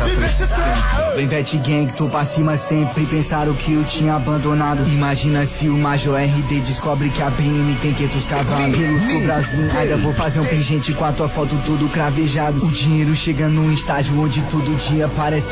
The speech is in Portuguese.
frente sempre. Vem Vet Gang, tô pra cima sempre. Pensaram que eu tinha abandonado. Imagina se o Major RD descobre que a BM tem 500 cavalos. Pelo sul Brasil, ainda vou fazer um pingente com a tua foto tudo cravejado. O dinheiro chega num estágio onde todo dia parece